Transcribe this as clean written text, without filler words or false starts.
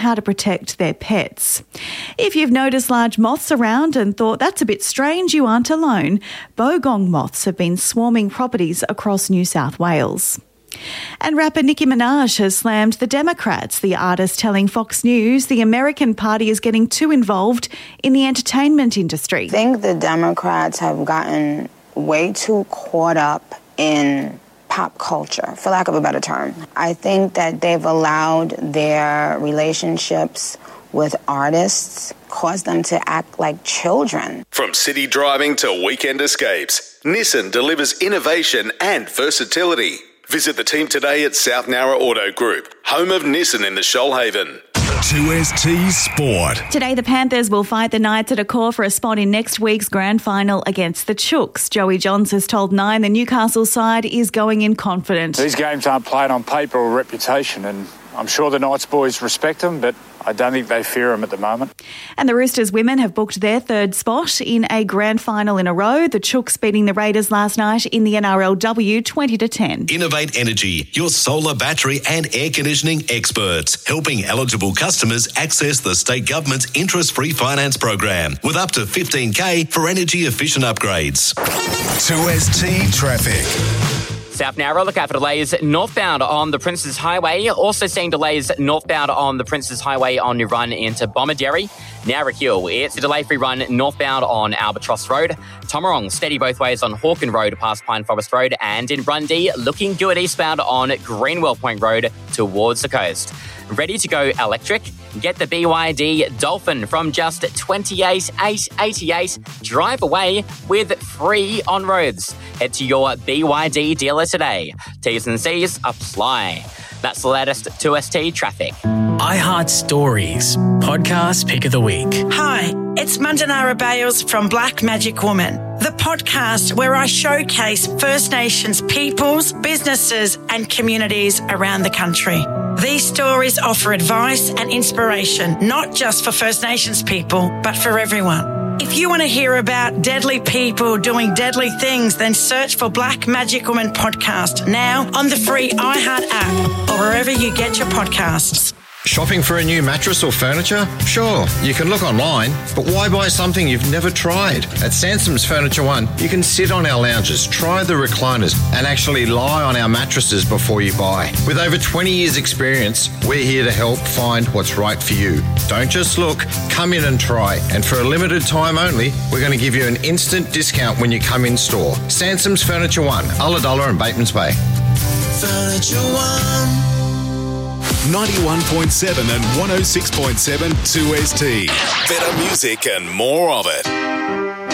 how to protect their pets. If you've noticed large moths around and thought that's a bit strange, you aren't alone. Bogong moths have been swarming properties across New South Wales. And rapper Nicki Minaj has slammed the Democrats, the artist telling Fox News the American Party is getting too involved in the entertainment industry. I think the Democrats have gotten way too caught up in pop culture, for lack of a better term. I think that they've allowed their relationships with artists cause them to act like children. From city driving to weekend escapes, Nissan delivers innovation and versatility. Visit the team today at South Nowra Auto Group, home of Nissan in the Shoalhaven. 2ST Sport. Today, the Panthers will fight the Knights at a core for a spot in next week's grand final against the Chooks. Joey Johns has told Nine the Newcastle side is going in confident. These games aren't played on paper or reputation, and I'm sure the Knights boys respect them, but I don't think they fear them at the moment. And the Roosters women have booked their third spot in a grand final in a row. The Chooks beating the Raiders last night in the NRLW 20-10. Innovate Energy, your solar battery and air conditioning experts, helping eligible customers access the state government's interest-free finance program with up to $15,000 for energy-efficient upgrades. 2ST Traffic. South Nowra, look out for delays northbound on the Princes Highway. Also seeing delays northbound on the Princes Highway on your run into Bomaderry. Nowra Hill, it's a delay-free run northbound on Albatross Road. Tomarong, steady both ways on Hawken Road past Pine Forest Road. And in Grundy, looking good eastbound on Greenwell Point Road towards the coast. Ready to go electric? Get the BYD Dolphin from just $28,888. Drive away with free on-roads. Head to your BYD dealer today. T's and C's apply. That's the latest 2ST traffic. iHeart Stories, podcast pick of the week. Hi, it's Mandanara Bales from Black Magic Woman, the podcast where I showcase First Nations peoples, businesses and communities around the country. These stories offer advice and inspiration, not just for First Nations people, but for everyone. If you want to hear about deadly people doing deadly things, then search for Black Magic Woman Podcast now on the free iHeart app or wherever you get your podcasts. Shopping for a new mattress or furniture? Sure, you can look online, but why buy something you've never tried? At Sansom's Furniture One, you can sit on our lounges, try the recliners, and actually lie on our mattresses before you buy. With over 20 years' experience, we're here to help find what's right for you. Don't just look, come in and try. And for a limited time only, we're going to give you an instant discount when you come in store. Sansom's Furniture One, Ulladulla and Batemans Bay. Furniture One. 91.7 and 106.7 2ST. Better music and more of it.